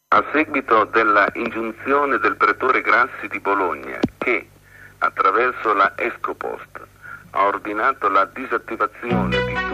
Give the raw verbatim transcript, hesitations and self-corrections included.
A seguito della ingiunzione del pretore Grassi di Bologna, che, attraverso la Escopost, ha ordinato la disattivazione di